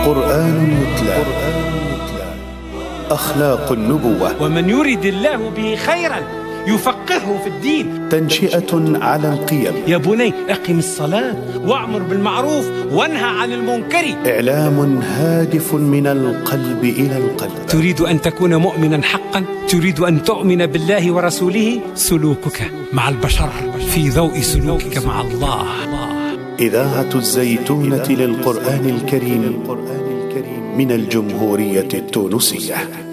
قرآن يتلى أخلاق النبوة. ومن يرد الله به خيرا يفقهه في الدين. تنشئة على القيم. يا بني أقم الصلاة وأمر بالمعروف وانهى عن المنكر. إعلام هادف من القلب إلى القلب. تريد أن تكون مؤمنا حقا؟ تريد أن تؤمن بالله ورسوله؟ سلوكك مع البشر في ضوء سلوكك مع الله. إذاعة الزيتونة للقرآن الكريم من الجمهورية التونسية.